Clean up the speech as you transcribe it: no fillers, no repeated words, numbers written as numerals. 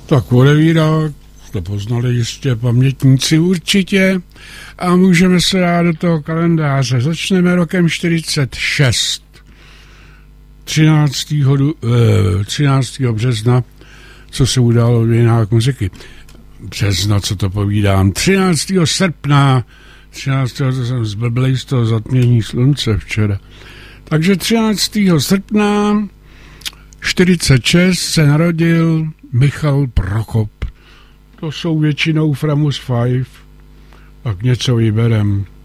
Tak odevírák, to poznali jistě pamětníci určitě. A můžeme se dát do toho kalendáře. Začneme rokem 46. 13. března, co se událo v dějinách muziky. Března, co to povídám. 13. srpna, 13. to jsem zblblej z toho zatmění slunce včera. Takže 13. srpna 46 se narodil Michal Prokop. To jsou většinou Framus 5, tak něco vyberem.